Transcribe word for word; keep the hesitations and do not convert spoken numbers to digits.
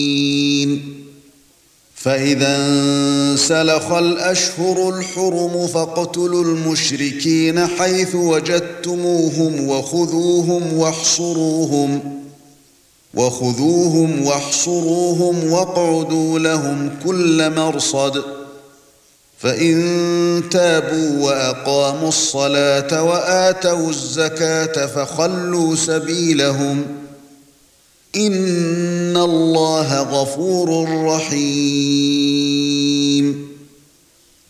فإذا انسلخ الأشهر الحرم فاقتلوا المشركين حيث وجدتموهم وخذوهم واحصروهم وخذوهم واحصروهم واقعدوا لهم كل مرصد فإن تابوا وأقاموا الصلاة وآتوا الزكاة فخلوا سبيلهم إن الله غفور رحيم